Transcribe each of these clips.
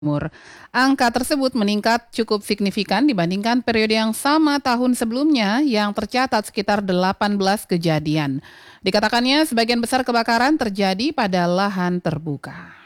Timur. Angka tersebut meningkat cukup signifikan dibandingkan periode yang sama tahun sebelumnya yang tercatat sekitar 18 kejadian. Dikatakannya sebagian besar kebakaran terjadi pada lahan terbuka.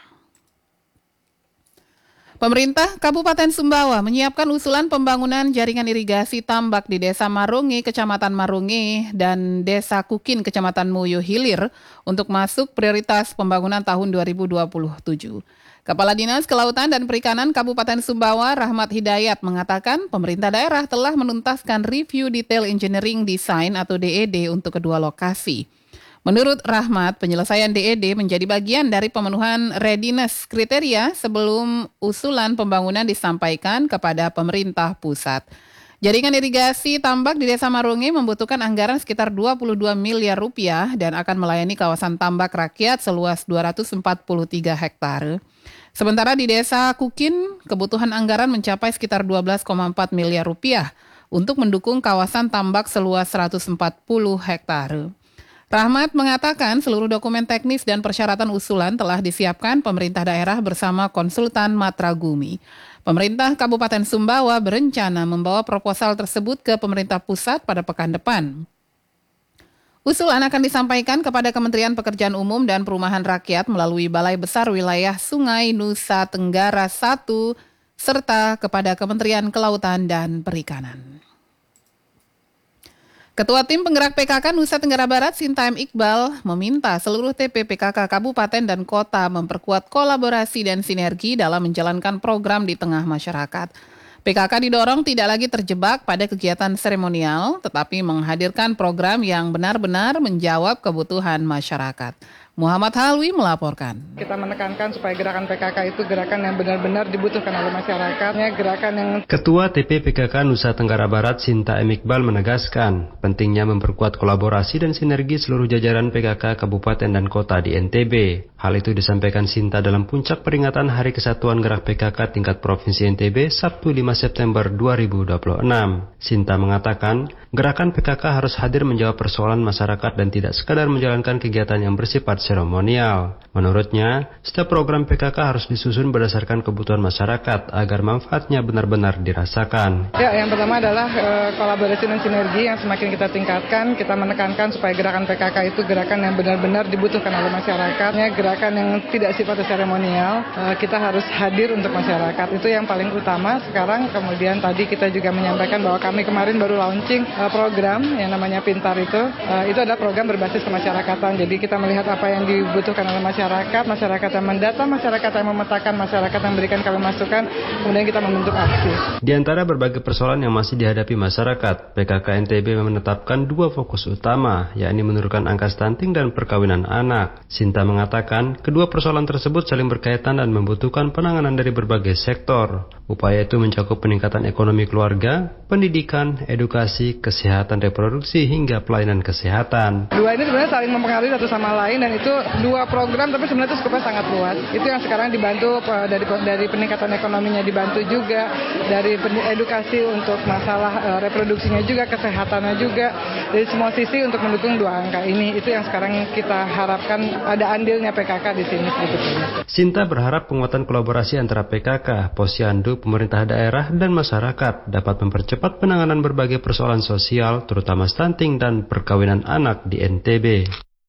Pemerintah Kabupaten Sumbawa menyiapkan usulan pembangunan jaringan irigasi tambak di Desa Marungi, Kecamatan Marungi, dan Desa Kukin, Kecamatan Muyo Hilir untuk masuk prioritas pembangunan tahun 2027. Kepala Dinas Kelautan dan Perikanan Kabupaten Sumbawa, Rahmat Hidayat, mengatakan pemerintah daerah telah menuntaskan review detail engineering design atau DED untuk kedua lokasi. Menurut Rahmat, penyelesaian DED menjadi bagian dari pemenuhan readiness kriteria sebelum usulan pembangunan disampaikan kepada pemerintah pusat. Jaringan irigasi tambak di Desa Marungi membutuhkan anggaran sekitar 22 miliar rupiah dan akan melayani kawasan tambak rakyat seluas 243 hektare. Sementara di Desa Kukin, kebutuhan anggaran mencapai sekitar 12,4 miliar rupiah untuk mendukung kawasan tambak seluas 140 hektare. Rahmat mengatakan seluruh dokumen teknis dan persyaratan usulan telah disiapkan pemerintah daerah bersama konsultan Matra Gumi. Pemerintah Kabupaten Sumbawa berencana membawa proposal tersebut ke pemerintah pusat pada pekan depan. Usulan akan disampaikan kepada Kementerian Pekerjaan Umum dan Perumahan Rakyat melalui Balai Besar Wilayah Sungai Nusa Tenggara I serta kepada Kementerian Kelautan dan Perikanan. Ketua Tim Penggerak PKK Nusa Tenggara Barat, Sinta M. Iqbal, meminta seluruh TP PKK Kabupaten dan Kota memperkuat kolaborasi dan sinergi dalam menjalankan program di tengah masyarakat. PKK didorong tidak lagi terjebak pada kegiatan seremonial, tetapi menghadirkan program yang benar-benar menjawab kebutuhan masyarakat. Muhammad Halwi melaporkan. Kita menekankan supaya gerakan PKK itu gerakan yang benar-benar dibutuhkan oleh masyarakatnya, gerakan yang... Ketua TP PKK Nusa Tenggara Barat, Sinta M. Iqbal menegaskan pentingnya memperkuat kolaborasi dan sinergi seluruh jajaran PKK Kabupaten dan Kota di NTB. Hal itu disampaikan Sinta dalam puncak peringatan Hari Kesatuan Gerak PKK tingkat Provinsi NTB Sabtu 5 September 2026. Sinta mengatakan, gerakan PKK harus hadir menjawab persoalan masyarakat dan tidak sekadar menjalankan kegiatan yang bersifat seremonial. Menurutnya, setiap program PKK harus disusun berdasarkan kebutuhan masyarakat agar manfaatnya benar-benar dirasakan. Ya, yang pertama adalah kolaborasi dan sinergi yang semakin kita tingkatkan. Kita menekankan supaya gerakan PKK itu gerakan yang benar-benar dibutuhkan oleh masyarakatnya, gerakan yang tidak sifatnya seremonial. Kita harus hadir untuk masyarakat. Itu yang paling utama sekarang. Kemudian tadi kita juga menyampaikan bahwa kami kemarin baru launching program yang namanya Pintar itu. Itu adalah program berbasis kemasyarakatan. Jadi kita melihat apa yang dibutuhkan oleh masyarakat yang mendata, masyarakat yang memetakan, masyarakat yang memberikan kami masukan, kemudian kita membentuk aksi. Di antara berbagai persoalan yang masih dihadapi masyarakat, PKK NTB menetapkan dua fokus utama, yakni menurunkan angka stunting dan perkawinan anak. Sinta mengatakan, kedua persoalan tersebut saling berkaitan dan membutuhkan penanganan dari berbagai sektor. Upaya itu mencakup peningkatan ekonomi keluarga, pendidikan, edukasi, kesehatan reproduksi, hingga pelayanan kesehatan. Dua ini sebenarnya saling mempengaruhi satu sama lain dan itu dua program tapi sebenarnya itu skopnya sangat luas. Itu yang sekarang dibantu dari peningkatan ekonominya dibantu juga, dari edukasi untuk masalah reproduksinya juga, kesehatannya juga, dari semua sisi untuk mendukung dua angka ini. Itu yang sekarang kita harapkan ada andilnya PKK di sini sebetulnya. Sinta berharap penguatan kolaborasi antara PKK, Posyandu, pemerintah daerah, dan masyarakat dapat mempercepat penanganan berbagai persoalan sosial, terutama stunting dan perkawinan anak di NTB.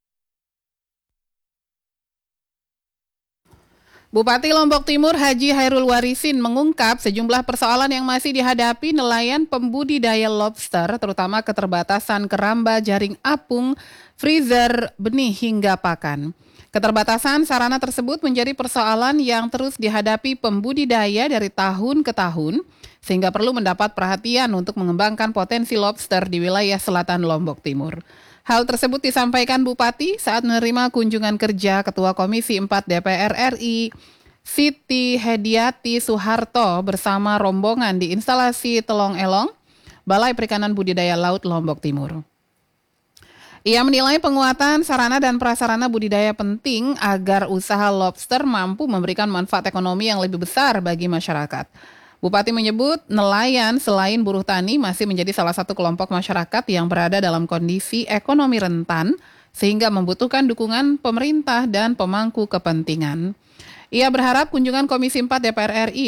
Bupati Lombok Timur Haji Hairul Warisin mengungkap sejumlah persoalan yang masih dihadapi nelayan pembudidaya lobster, terutama keterbatasan keramba, jaring apung, freezer, benih hingga pakan. Keterbatasan sarana tersebut menjadi persoalan yang terus dihadapi pembudidaya dari tahun ke tahun, sehingga perlu mendapat perhatian untuk mengembangkan potensi lobster di wilayah selatan Lombok Timur. Hal tersebut disampaikan Bupati saat menerima kunjungan kerja Ketua Komisi 4 DPR RI, Siti Hediati Soeharto bersama rombongan di instalasi Telong Elong, Balai Perikanan Budidaya Laut Lombok Timur. Ia menilai penguatan sarana dan prasarana budidaya penting agar usaha lobster mampu memberikan manfaat ekonomi yang lebih besar bagi masyarakat. Bupati menyebut nelayan selain buruh tani masih menjadi salah satu kelompok masyarakat yang berada dalam kondisi ekonomi rentan sehingga membutuhkan dukungan pemerintah dan pemangku kepentingan. Ia berharap kunjungan Komisi 4 DPR RI